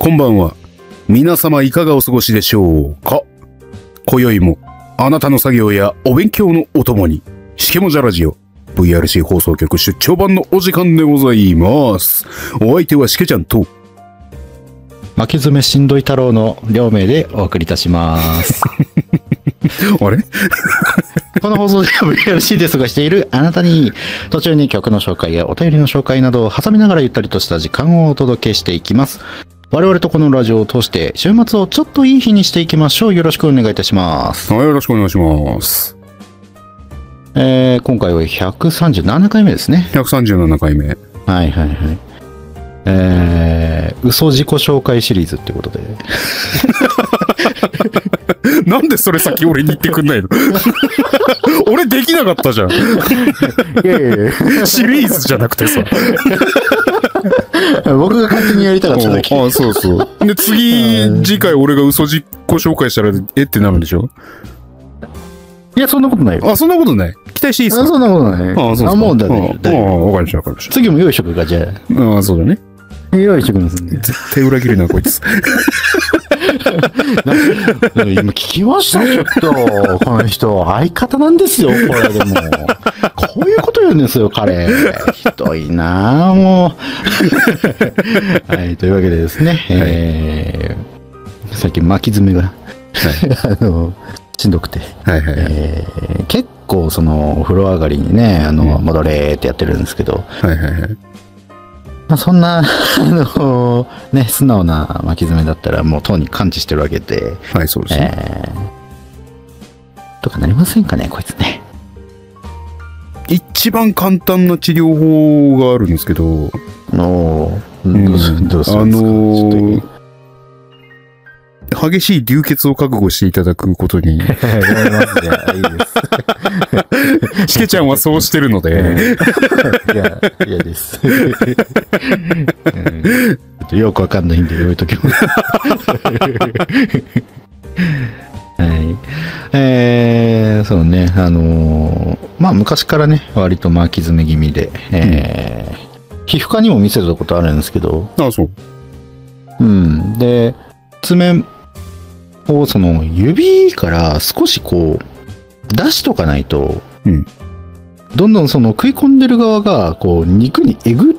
こんばんは。皆様いかがお過ごしでしょうか。今宵もあなたの作業やお勉強のお供に、しけもじゃラジオ VRC 放送局出張版のお時間でございます。お相手はしけちゃんと巻き爪しんどい太郎の両名でお送りいたしますあれこの放送では VRC で過ごしているあなたに途中に曲の紹介やお便りの紹介などを挟みながらゆったりとした時間をお届けしていきます。我々とこのラジオを通して週末をちょっといい日にしていきましょう。よろしくお願いいたします。 はい、よろしくお願いします。 今回は137回目ですね。 137回目。 はいはいはい。嘘自己紹介シリーズってことで。 なんでそれ先俺に言ってくんないの俺できなかったじゃん。いやいやいやシリーズじゃなくてさ。 僕が勝手にやりたかっただけ。 あ、そうそう。で、次回俺が嘘自己紹介したら、ってなるんでしょ？ いや、そんなことないよ。 あ、そんなことない。期待していいですか？ そんなことない。 あ、そう。 もうだね。 あ、わかりました、わかりました。 次も用意しとくか、じゃあ。あ、そうだね。 用意しとくんですね。 絶対裏切るな、こいつ。 今聞きましたちょっと。この人、相方なんですよ、これでも。こういうこと言うんですよ、彼。ひどいなぁ、もう。はい、というわけでですね、最近巻き爪が、しんどくて。 はいはいはい。 結構、その、お風呂上がりにね、戻れーってやってるんですけど、 はいはいはい。 まあ、そんな、ね、素直な巻き爪だったらもうとうに完治してるわけで。 はい、そうですね。 とかなりませんかね、こいつね。 一番簡単な治療法があるんですけど。 どうするんですか？ 激しい流血を覚悟していただくことに。いいです。しけちゃんはそうしてるので。 いや、嫌です。よくわかんないんでやめときます。はい。そうね、まあ昔からね、割と巻き爪気味で、皮膚科にも見せたことあるんですけど。 ああ、そう。 うん。で、爪をその指から少しこう出しとかないと、どんどんその食い込んでる側がこう肉にえぐっ